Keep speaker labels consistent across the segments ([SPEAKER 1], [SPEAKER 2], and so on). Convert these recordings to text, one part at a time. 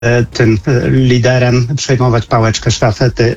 [SPEAKER 1] tym liderem, przejmować pałeczkę sztafety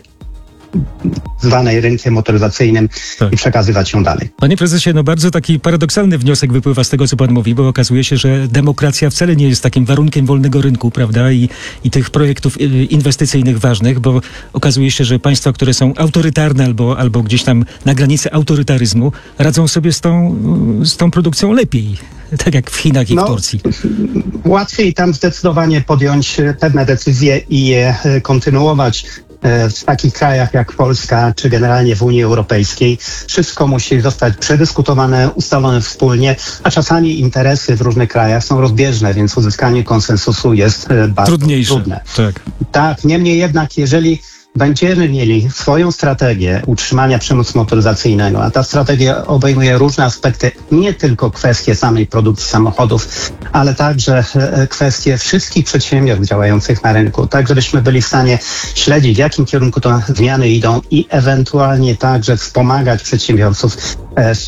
[SPEAKER 1] zwanej rynkiem motoryzacyjnym i przekazywać ją dalej.
[SPEAKER 2] Panie prezesie, bardzo taki paradoksalny wniosek wypływa z tego, co pan mówi, bo okazuje się, że demokracja wcale nie jest takim warunkiem wolnego rynku, prawda, i tych projektów inwestycyjnych ważnych, bo okazuje się, że państwa, które są autorytarne albo gdzieś tam na granicy autorytaryzmu, radzą sobie z tą produkcją lepiej, tak jak w Chinach i w Turcji.
[SPEAKER 1] Łatwiej tam zdecydowanie podjąć pewne decyzje i je kontynuować. W takich krajach jak Polska, czy generalnie w Unii Europejskiej, wszystko musi zostać przedyskutowane, ustalone wspólnie, a czasami interesy w różnych krajach są rozbieżne, więc uzyskanie konsensusu jest bardzo trudne. Tak, niemniej jednak, jeżeli będziemy mieli swoją strategię utrzymania przemysłu motoryzacyjnego, a ta strategia obejmuje różne aspekty, nie tylko kwestie samej produkcji samochodów, ale także kwestie wszystkich przedsiębiorstw działających na rynku, tak żebyśmy byli w stanie śledzić, w jakim kierunku te zmiany idą i ewentualnie także wspomagać przedsiębiorców w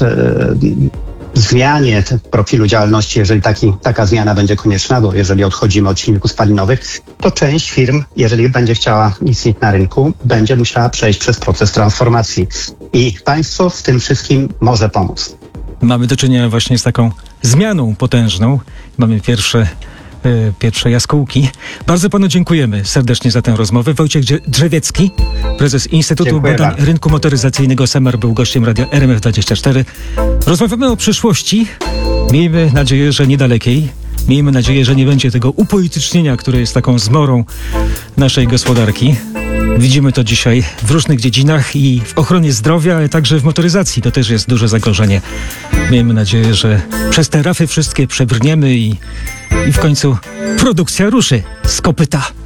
[SPEAKER 1] zmianie profilu działalności, jeżeli taka zmiana będzie konieczna, bo jeżeli odchodzimy od silników spalinowych, to część firm, jeżeli będzie chciała istnieć na rynku, będzie musiała przejść przez proces transformacji. I państwo w tym wszystkim może pomóc.
[SPEAKER 2] Mamy do czynienia właśnie z taką zmianą potężną. Mamy pierwsze jaskółki. Bardzo panu dziękujemy serdecznie za tę rozmowę. Wojciech Drzewiecki, prezes Instytutu Badań Rynku Motoryzacyjnego SEMAR, był gościem radia RMF24. Rozmawiamy o przyszłości. Miejmy nadzieję, że niedalekiej. Miejmy nadzieję, że nie będzie tego upolitycznienia, które jest taką zmorą naszej gospodarki. Widzimy to dzisiaj w różnych dziedzinach i w ochronie zdrowia, ale także w motoryzacji. To też jest duże zagrożenie. Miejmy nadzieję, że przez te rafy wszystkie przebrniemy i w końcu produkcja ruszy z kopyta.